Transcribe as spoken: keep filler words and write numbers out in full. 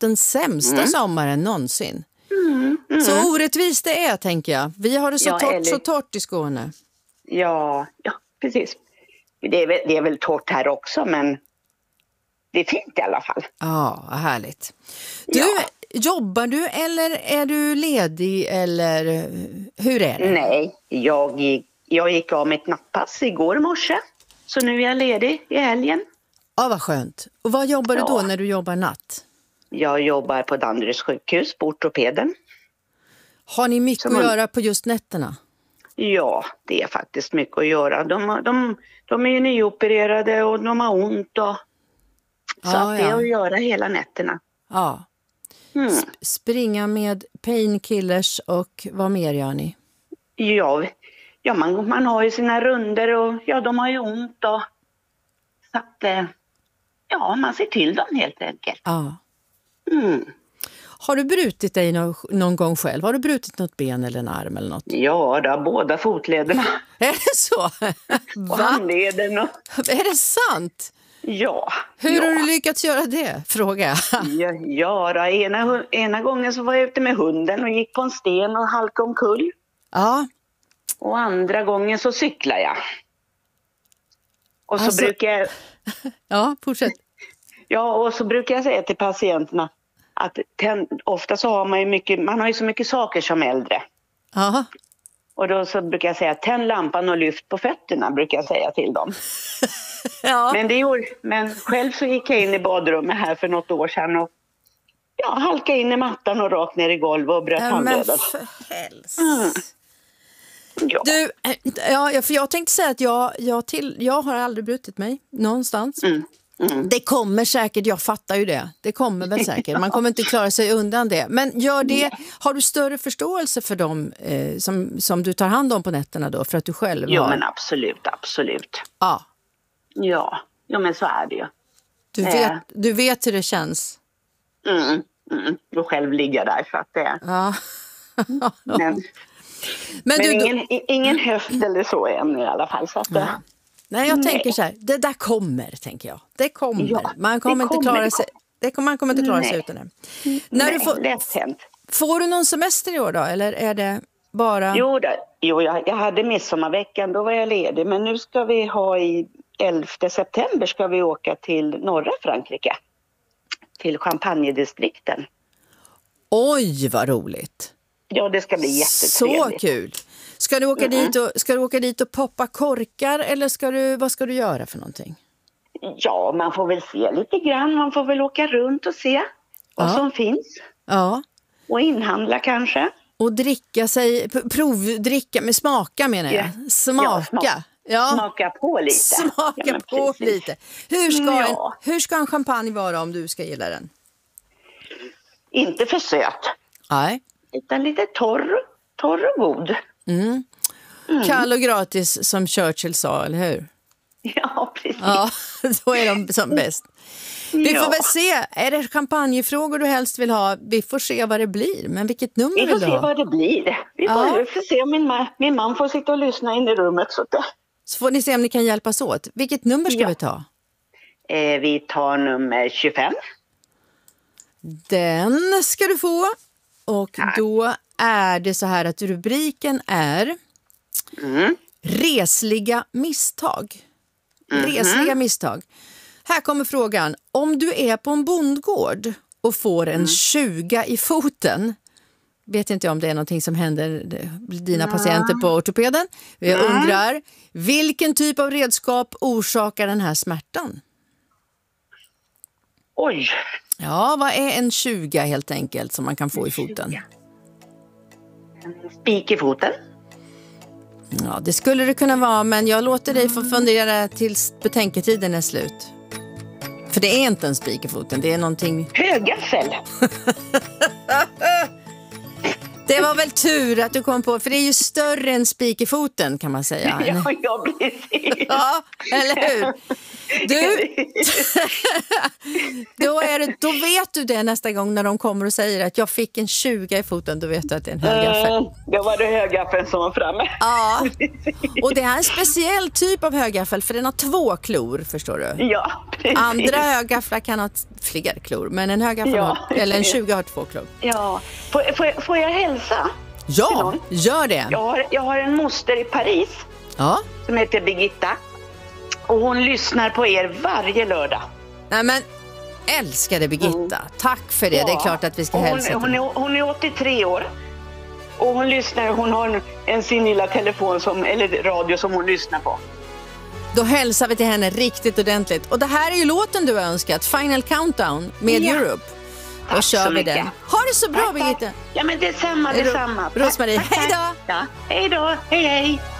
den sämsta mm. sommaren någonsin. Mm, mm. Så orättvist det är, tänker jag. Vi har det så, ja, torrt, eller... så torrt i Skåne. Ja, ja precis. Det är, väl, det är väl torrt här också, men det är fint i alla fall. Ja, härligt. Du, ja. jobbar du eller är du ledig eller hur är det? Nej, jag gick, jag gick av mitt nattpass igår morse. Så nu är jag ledig i helgen. Ja, vad skönt. Och vad jobbar ja. du då när du jobbar natt? Jag jobbar på Danderyds sjukhus på ortopeden. Har ni mycket Som att man... göra på just nätterna? Ja, det är faktiskt mycket att göra. De, de, de är ju nyopererade och de har ont. Och... Så ja, att det är ja. att göra hela nätterna. Ja. Mm. Sp- springa med painkillers och vad mer gör ni? Ja, ja man, man har ju sina runder och ja, de har ju ont. Och... Så att, ja, man ser till dem helt enkelt. Ja. Mm. Har du brutit dig någon, någon gång själv? Har du brutit något ben eller en arm eller något? Ja, det har båda fotlederna. Är det så? Och handleden. Och... Är det sant? Ja. Hur ja. har du lyckats göra det? Fråga. Ja, ja då, ena, ena gången så var jag ute med hunden och gick på en sten och halkade omkull. Ja. Och andra gången så cyklar jag. Och så alltså... brukar jag... Ja, fortsätt. Ja, och så brukar jag säga till patienterna att ten, ofta så har man ju mycket, man har ju så mycket saker som äldre. Ja. Och då så brukar jag säga, tänd lampan och lyft på fötterna, brukar jag säga till dem. Ja. Men, det gjorde, men själv så gick jag in i badrummet här för något år sedan och ja, halkade in i mattan och rakt ner i golvet och bröt ja, handleden. Men för helst. Mm. Ja. Du, ja, för jag tänkte säga att jag, jag, till, jag har aldrig brutit mig någonstans. Mm. Mm. Det kommer säkert, jag fattar ju det. Det kommer väl säkert. Man kommer inte klara sig undan det. Men gör det, har du större förståelse för dem eh, som, som du tar hand om på nätterna då? För att du själv Jo, har... men absolut, absolut. Ja. Ja, ja men så är det ju. Du vet, äh. du vet hur det känns. Mm, mm. Du själv ligger där så att det är... Ja. men men, men du, ingen, du... ingen höft eller så än i alla fall. Så att det... ja. Nej, jag Nej. tänker så här, det där kommer, tänker jag. Det kommer. Ja, man kommer det inte kommer, klara det sig. Det kommer, man kommer inte klara Nej. sig utan det. Nej, När du får, lätt hänt. får du någon semester i år då? Eller är det bara... Jo, då, jo jag, jag hade midsommarveckan, då var jag ledig. Men nu ska vi ha i elfte september ska vi åka till norra Frankrike. Till Champagne-distrikten. Oj, vad roligt. Ja, det ska bli jättetrevligt. Så kul. Ska du åka, Mm-mm. dit, och, ska du åka dit och poppa korkar eller ska du, vad ska du göra för någonting? Ja, man får väl se lite grann. Man får väl åka runt och se vad ja. som finns. Ja. Och inhandla kanske. Och dricka sig, provdricka, med smaka menar jag. Ja. Smaka. Ja, smaka. Ja. Smaka på lite. Smaka ja, på precis. lite. Hur ska, ja. en, hur ska en champagne vara om du ska gilla den? Inte för söt. Nej. Utan lite torr, torr och god. Mm. Mm. Kall och gratis som Churchill sa, eller hur? Ja, precis. Ja, då är de som bäst. Vi ja. får väl se. Är det champagnefrågor du helst vill ha? Vi får se vad det blir. Men vilket nummer vill du ha? Vi får se vad det blir. Vi får, ja. vi får se om min man, min man får sitta och lyssna in i rummet. Så, det... så får ni se om ni kan hjälpas åt. Vilket nummer ska ja. vi ta? Eh, vi tar nummer tjugofem. Den ska du få. Och Tack. då är det så här att rubriken är Mm. resliga misstag. Mm-hmm. Resliga misstag. Här kommer frågan. Om du är på en bondgård och får en mm. tjuga i foten. Vet inte om det är någonting som händer dina mm. patienter på ortopeden. Jag mm. undrar, vilken typ av redskap orsakar den här smärtan? Oj. Ja, vad är en tjuga helt enkelt som man kan få i foten? En spik i foten. Ja, det skulle det kunna vara, men jag låter dig få fundera tills betänketiden är slut. För det är inte en spik i foten, det är någonting... Högaffel. Det var väl tur att du kom på, för det är ju större än spik i foten kan man säga. Ja, ja precis. Ja, eller hur? Du, då, är det, då vet du det nästa gång när de kommer och säger att jag fick en tjugo i foten, då vet du att det är en högaffel. Mm, då var det högaffeln som var framme. Ja, och det här är en speciell typ av högaffel för den har två klor, förstår du? Ja, precis. Andra högafflar kan ha fler klor, men en högaffel Ja, har, eller en tjugo har två klor. Ja, får, får, får jag hälsa? Ja, gör det. Jag har, jag har en moster i Paris Ja. som heter Birgitta. Och hon lyssnar på er varje lördag. Nej men, älskade Birgitta. Mm. Tack för det. Ja. Det är klart att vi ska hon, hälsa. Hon är, hon är åttiotre år. Och hon lyssnar, hon har en sin lilla telefon som, eller radio som hon lyssnar på. Då hälsar vi till henne riktigt ordentligt. Och det här är ju låten du har önskat. Final Countdown med ja. Europe. Då tack kör vi mycket. den. Ha det så bra, tack, Birgitta. Ja men detsamma, detsamma. Rosmarie, hej då. Ja, hej då. Hej hej.